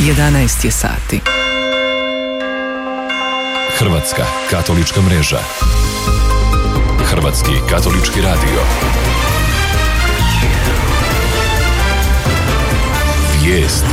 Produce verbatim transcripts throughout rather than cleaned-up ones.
jedanaest je sati. Hrvatska katolička mreža. Hrvatski katolički radio. Vijesti.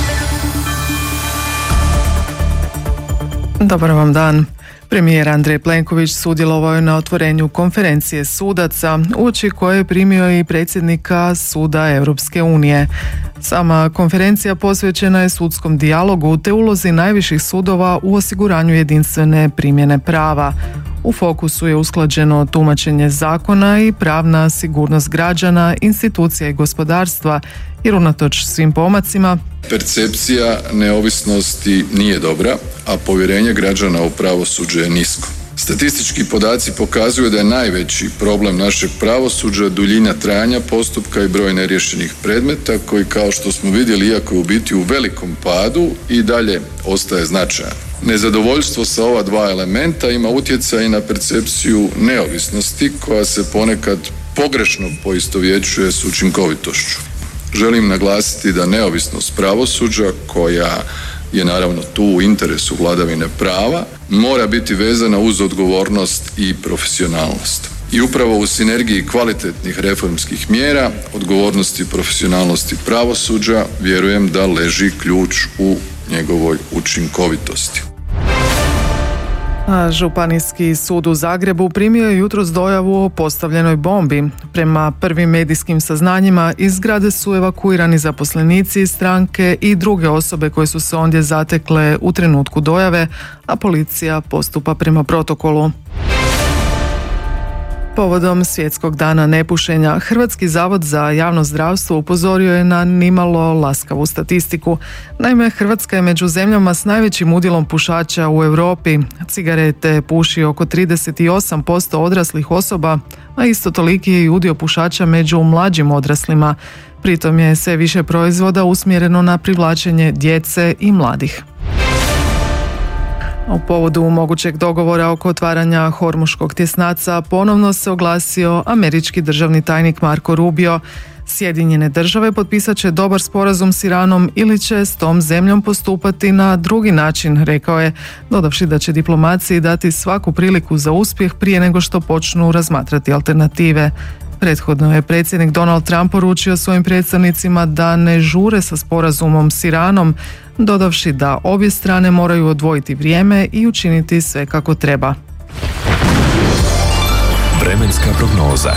Dobar vam dan. Premijer Andrej Plenković sudjelovao je na otvorenju konferencije sudaca, uoči koje je primio i predsjednika Suda Europske unije. Sama konferencija posvećena je sudskom dijalogu te ulozi najviših sudova u osiguranju jedinstvene primjene prava. U fokusu je usklađeno tumačenje zakona i pravna sigurnost građana, institucija i gospodarstva, jer unatoč svim pomacima percepcija neovisnosti nije dobra, a povjerenje građana u pravosuđe je nisko. Statistički podaci pokazuju da je najveći problem našeg pravosuđa duljina trajanja postupka i broj neriješenih predmeta koji, kao što smo vidjeli, iako je u biti u velikom padu, i dalje ostaje značajan. Nezadovoljstvo sa ova dva elementa ima utjecaj i na percepciju neovisnosti koja se ponekad pogrešno poistovjećuje s učinkovitošću. Želim naglasiti da neovisnost pravosuđa, koja je naravno tu u interesu vladavine prava, mora biti vezana uz odgovornost i profesionalnost. I upravo u sinergiji kvalitetnih reformskih mjera, odgovornosti i profesionalnosti pravosuđa, vjerujem da leži ključ u njegovoj učinkovitosti. A Županijski sud u Zagrebu primio je jutros dojavu o postavljenoj bombi. Prema prvim medijskim saznanjima, iz zgrade su evakuirani zaposlenici stranke i druge osobe koje su se ondje zatekle u trenutku dojave, a policija postupa prema protokolu. Povodom Svjetskog dana nepušenja, Hrvatski zavod za javno zdravstvo upozorio je na nimalo laskavu statistiku. Naime, Hrvatska je među zemljama s najvećim udjelom pušača u Europi. Cigarete puši oko trideset osam posto odraslih osoba, a isto toliki je i udio pušača među mlađim odraslima. Pritom je sve više proizvoda usmjereno na privlačenje djece i mladih. U povodu mogućeg dogovora oko otvaranja Hormuškog tjesnaca ponovno se oglasio američki državni tajnik Marco Rubio. Sjedinjene države potpisat će dobar sporazum s Iranom ili će s tom zemljom postupati na drugi način, rekao je, dodavši da će diplomaciji dati svaku priliku za uspjeh prije nego što počnu razmatrati alternative. Prethodno je predsjednik Donald Trump poručio svojim predstavnicima da ne žure sa sporazumom s Iranom, dodavši da obje strane moraju odvojiti vrijeme i učiniti sve kako treba. Vremenska prognoza.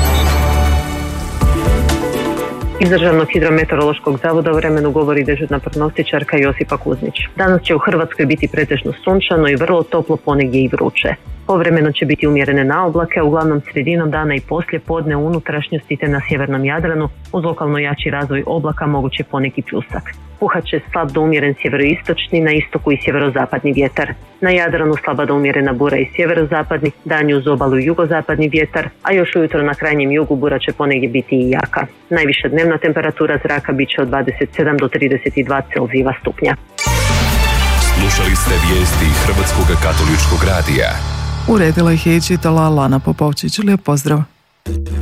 Iz Državnog hidrometeorološkog zavoda o vremenu govori dežurna prognostičarka Josipa Kuznić. Danas će u Hrvatskoj biti pretežno sunčano i vrlo toplo, ponegdje i vruće. Povremeno će biti umjerene naoblake, uglavnom sredinom dana i poslije podne u unutrašnjosti te na sjevernom Jadranu, uz lokalno jači razvoj oblaka moguće poneki pljusak. Puhat će slab do umjeren sjeveroistočni, na istoku i sjeverozapadni vjetar. Na Jadranu slaba do umjerena bura i sjeverozapadni, danju uz obalu i jugozapadni vjetar, a još ujutro na krajnjem jugu bura će ponegdje biti i jaka. Najviša dnevna temperatura zraka bit će od dvadeset sedam do trideset dva Celzijeva stupnja. Slušali ste vijesti Hrvatskog katoličkog radija. Uredila ih je i čitala Lana Popovčić. Lijep pozdrav.